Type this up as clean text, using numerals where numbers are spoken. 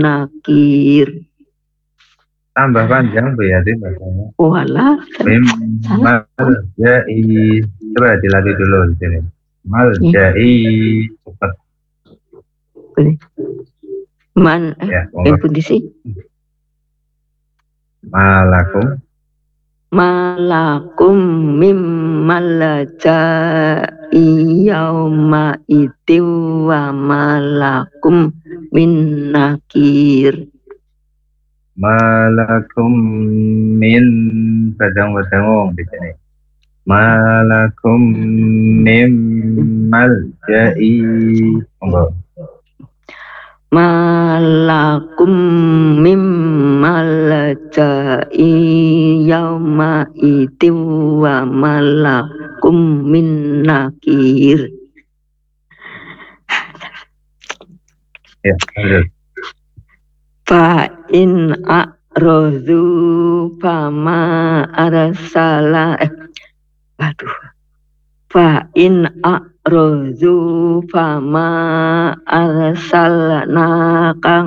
nakir. Tambah panjang Bu Yati bahasanya. Walah, Mim salah. maljai. Coba dilatih dulu di sini. Maljai cepat Man, ya. yang putih sih. Malakum Malakum mim malajai yauma idim wa malakum min nakir. Malakum min badang-badang di sini. Malakum mim maljai. Monggo. Malakum mim malajai yauma idim wa malakum min nakir. Ya, lanjut. Fa in a'radhu fama arsala fa in a'radhu fama arsalna